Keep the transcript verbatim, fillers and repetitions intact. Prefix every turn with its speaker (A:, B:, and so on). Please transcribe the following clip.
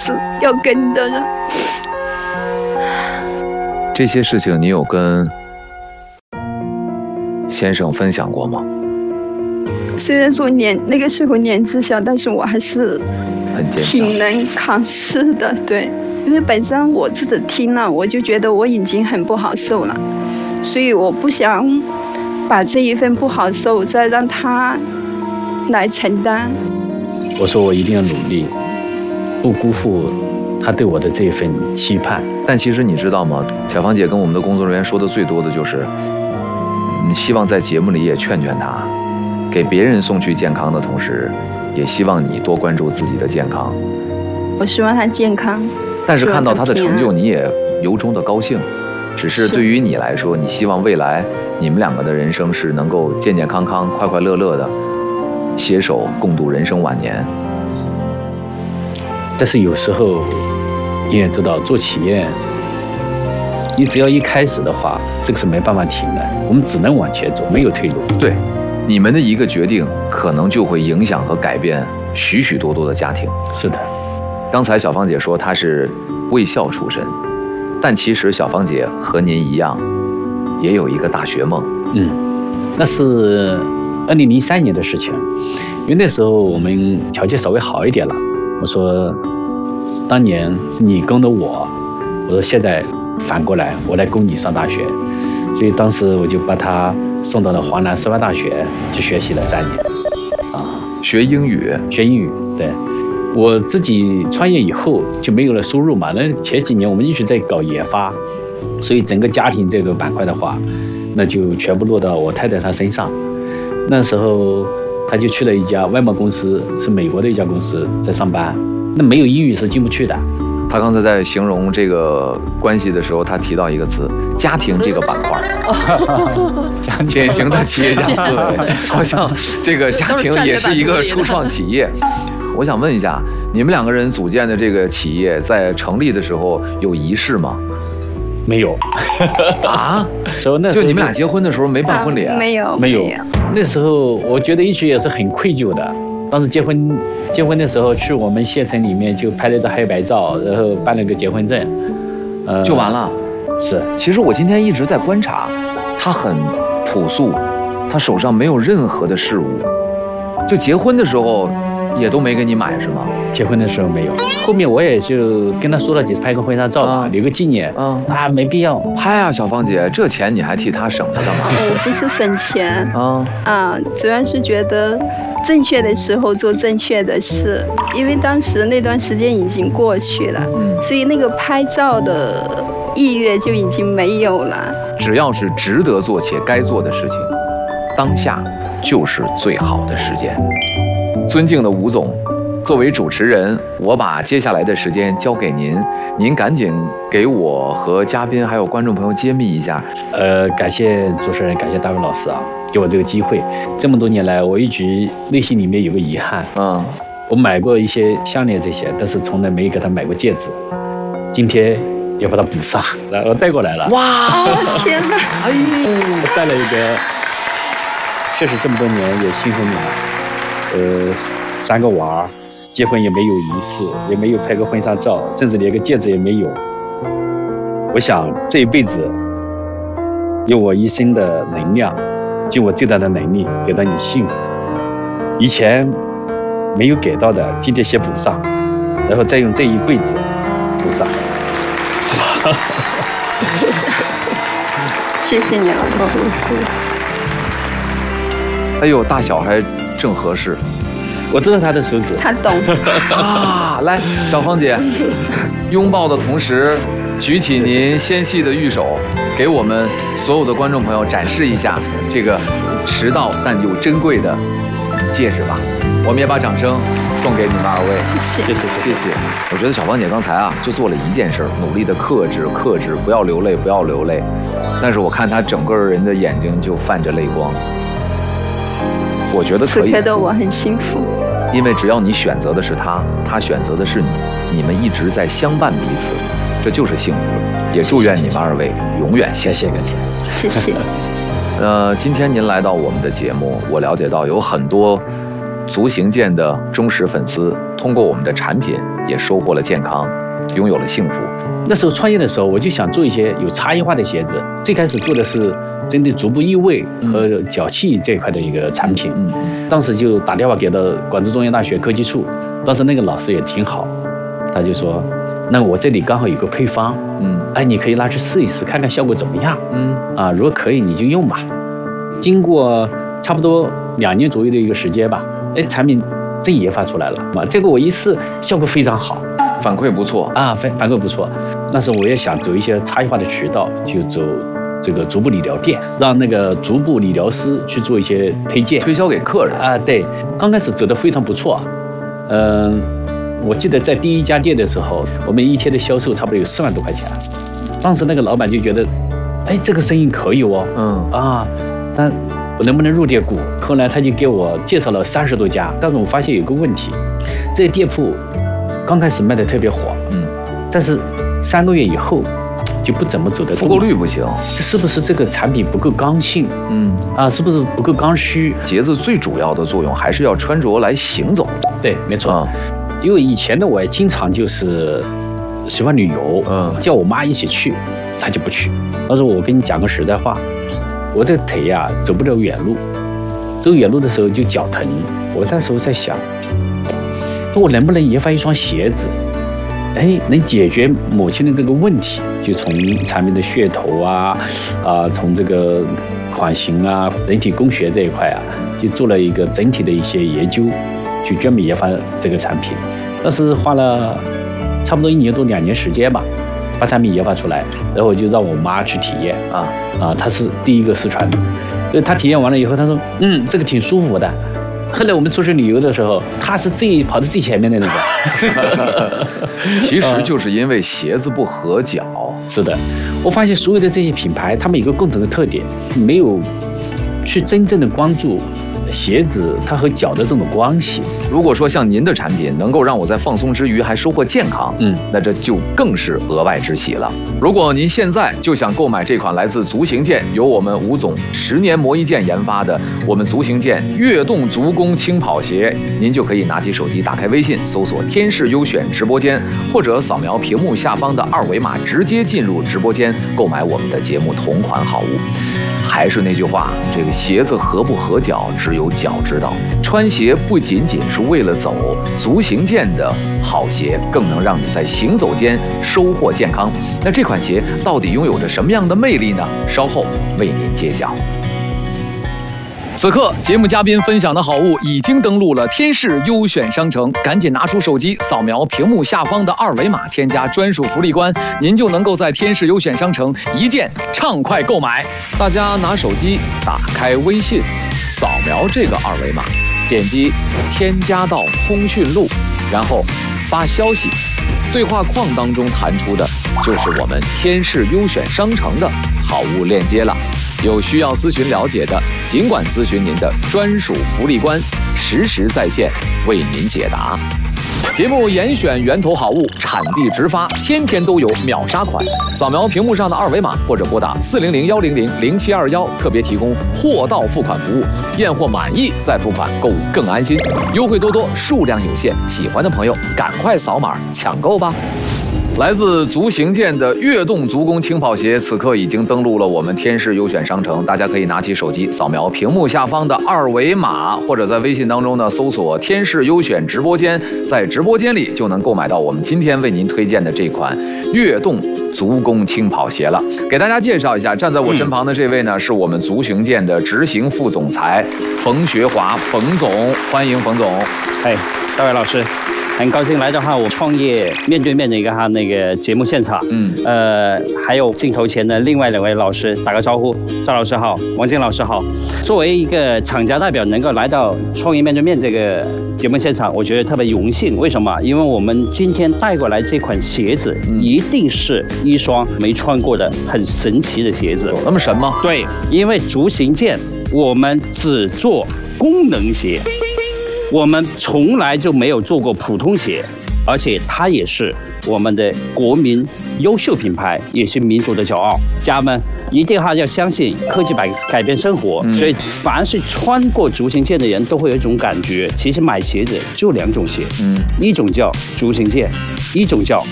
A: 是要跟的人。
B: 这些事情你有跟先生分享过吗？
A: 虽然说年那个时候年纪小，但是我还是
B: 很坚强，
A: 挺能扛事的。对，因为本身我自己听了，我就觉得我已经很不好受了，所以我不想把这一份不好受再让他来承担。
C: 我说我一定要努力，不辜负他对我的这一份期盼。
B: 但其实你知道吗？小芳姐跟我们的工作人员说的最多的就是，你希望在节目里也劝劝他，给别人送去健康的同时，也希望你多关注自己的健康。
A: 我希望他健康，
B: 但是看到他的成就，你也由衷的高兴。只是对于你来说，你希望未来你们两个的人生是能够健健康康、快快乐乐的，携手共度人生晚年。
C: 但是有时候你也知道，做企业，你只要一开始的话，这个是没办法停的，我们只能往前走，没有退路。
B: 对，你们的一个决定，可能就会影响和改变许许多多的家庭。
C: 是的。
B: 刚才小芳姐说她是卫校出身，但其实小芳姐和您一样，也有一个大学梦。
C: 嗯，那是二零零三年的事情，因为那时候我们条件稍微好一点了。我说，当年你供的我，我说现在反过来我来供你上大学，所以当时我就把他送到了华南师范大学去学习了三年，啊，
B: 学英语，
C: 学英语，对。我自己创业以后就没有了收入嘛，那前几年我们一直在搞研发，所以整个家庭这个板块的话，那就全部落到我太太她身上。那时候她就去了一家外贸公司，是美国的一家公司在上班，那没有英语是进不去的。
B: 他刚才在形容这个关系的时候，他提到一个词“家庭”这个板块，典型的企业家思维，好像这个家庭也是一个初创企业。我想问一下，你们两个人组建的这个企业在成立的时候有仪式吗？
C: 没有
B: 啊？
C: 就那时候
B: 就你们俩结婚的时候没办婚礼、啊
A: 啊？没有，
C: 没有。那时候我觉得一直也是很愧疚的。当时结婚结婚的时候，去我们县城里面就拍了张黑白照，然后办了个结婚证，
B: 呃，就完了。
C: 是。
B: 其实我今天一直在观察，他很朴素，他手上没有任何的饰物，就结婚的时候。也都没给你买是吗？
C: 结婚的时候没有，后面我也就跟他说了几次，拍个婚纱照吧，啊、留个纪念。
B: 嗯
C: 啊，没必要
B: 拍啊，小芳姐，这钱你还替他省了干嘛？
A: 我不是省钱
B: 啊
A: 啊，主要是觉得正确的时候做正确的事，因为当时那段时间已经过去了，
B: 嗯、
A: 所以那个拍照的意愿就已经没有了。
B: 只要是值得做且该做的事情，当下就是最好的时间。尊敬的吴总，作为主持人，我把接下来的时间交给您，您赶紧给我和嘉宾还有观众朋友揭秘一下。
C: 呃，感谢主持人，感谢大卫老师啊，给我这个机会。这么多年来，我一直内心里面有个遗憾，
B: 嗯，
C: 我买过一些项链这些，但是从来没给他买过戒指。今天要把它补上，来，我带过来了。
B: 哇，
A: 天哪！
C: 哎呦，带了一个，确实这么多年也辛苦你了。呃，三个娃，结婚也没有仪式，也没有拍个婚纱照，甚至连个戒指也没有。我想这一辈子，用我一生的能量，尽我最大的能力给到你幸福。以前没有给到的，今天先补上，然后再用这一辈子补上。
A: 谢谢你了，老师。
B: 哎呦，大小还正合适。
C: 我知道他的手指，
A: 他懂
B: 啊！来，小芳姐，拥抱的同时，举起您纤细的玉手，给我们所有的观众朋友展示一下这个迟到但又珍贵的戒指吧。我们也把掌声送给你们二位，
A: 谢谢
C: 谢谢
B: 谢谢。我觉得小芳姐刚才啊，就做了一件事，努力的克制克制，不要流泪，不要流泪。但是我看她整个人的眼睛就泛着泪光。我觉得可以。
A: 此刻的我很幸福，
B: 因为只要你选择的是他，他选择的是你，你们一直在相伴彼此，这就是幸福。也祝愿你们二位永远幸福。
C: 谢谢，感谢，
A: 谢谢。
B: 呃，今天您来到我们的节目，我了解到有很多足行健的忠实粉丝通过我们的产品也收获了健康，拥有了幸福。
C: 那时候创业的时候，我就想做一些有差异化的鞋子。最开始做的是针对足部异位和脚气这一块的一个产品。嗯，当时就打电话给到广州中央大学科技处，当时那个老师也挺好，他就说，那我这里刚好有个配方，嗯，哎，你可以拿去试一试，看看效果怎么样。嗯，啊，如果可以你就用吧。经过差不多两年左右的一个时间吧，哎，产品真研发出来了嘛，这个我一试，效果非常好。
B: 反馈不错
C: 啊，反反馈不错。那时候我也想走一些差异化的渠道，就走这个足部理疗店，让那个足部理疗师去做一些推荐、
B: 推销给客人
C: 啊。对，刚开始走得非常不错。嗯、呃，我记得在第一家店的时候，我们一天的销售差不多有四万多块钱。当时那个老板就觉得，哎，这个生意可以哦，嗯啊，但我能不能入点股？后来他就给我介绍了三十多家，但是我发现有个问题，这个店铺刚开始卖的特别火，嗯，但是三个月以后就不怎么走得动，
B: 复购率不行，
C: 这是不是这个产品不够刚性？嗯，啊，是不是不够刚需？
B: 鞋子最主要的作用还是要穿着来行走。
C: 对，没错。嗯、因为以前的我也经常就是喜欢旅游，嗯，叫我妈一起去，她就不去。她说我跟你讲个实在话，我这个腿呀、啊、走不了远路，走远路的时候就脚疼。我那时候在想，我能不能研发一双鞋子，哎，能解决母亲的这个问题？就从产品的噱头啊，啊，从这个款型啊、人体工学这一块啊，就做了一个整体的一些研究，去专门研发这个产品。但是花了差不多一年多两年时间吧，把产品研发出来，然后就让我妈去体验啊啊，她是第一个试穿的，所以她体验完了以后，她说，嗯，这个挺舒服的。后来我们出去旅游的时候，他是最跑到最前面的那个。
B: 其实就是因为鞋子不合脚。
C: 是的，我发现所有的这些品牌，他们有一个共同的特点，没有去真正的关注鞋子它和脚的这种关系。
B: 如果说像您的产品能够让我在放松之余还收获健康，嗯，那这就更是额外之喜了。如果您现在就想购买这款来自足行健由我们吴总十年磨一剑研发的我们足行健跃动足弓轻跑鞋，您就可以拿起手机打开微信搜索天视优选直播间，或者扫描屏幕下方的二维码直接进入直播间购买我们的节目同款好物。还是那句话，这个鞋子合不合脚，只有脚知道。穿鞋不仅仅是为了走，足行健的好鞋更能让你在行走间收获健康。那这款鞋到底拥有着什么样的魅力呢？稍后为您揭晓。此刻，节目嘉宾分享的好物已经登录了天视优选商城，赶紧拿出手机，扫描屏幕下方的二维码，添加专属福利关，您就能够在天视优选商城一键畅快购买。大家拿手机打开微信，扫描这个二维码，点击添加到通讯录，然后发消息，对话框当中弹出的就是我们天视优选商城的好物链接了。有需要咨询了解的，尽管咨询您的专属福利官，实时在线为您解答。节目严选源头好物，产地直发，天天都有秒杀款。扫描屏幕上的二维码，或者拨打四零零幺零零零七二幺，特别提供货到付款服务，验货满意再付款，购物更安心。优惠多多，数量有限，喜欢的朋友赶快扫码抢购吧。来自足行健的跃动足弓轻跑鞋，此刻已经登录了我们天视优选商城，大家可以拿起手机扫描屏幕下方的二维码，或者在微信当中呢搜索天视优选直播间，在直播间里就能购买到我们今天为您推荐的这款跃动足弓轻跑鞋了。给大家介绍一下，站在我身旁的这位呢，是我们足行健的执行副总裁冯学华，冯总，欢迎冯总。
D: 哎，大卫老师。很高兴来到哈我创业面对面的一个哈那个节目现场，嗯，呃，还有镜头前的另外两位老师打个招呼，赵老师好，王静老师好。作为一个厂家代表，能够来到创业面对面这个节目现场，我觉得特别荣幸。为什么？因为我们今天带过来这款鞋子，一定是一双没穿过的很神奇的鞋子。
B: 有那么神吗？
D: 对，因为足行健我们只做功能鞋。我们从来就没有做过普通鞋， 而且它也是我们的国民优秀品牌，也是民族的骄傲。家人们一定要要相信科技改改变生活，嗯、所以凡是穿过竹行健的人都会有一种感觉，其实买鞋子就两种鞋，嗯，一种叫竹行健，一种叫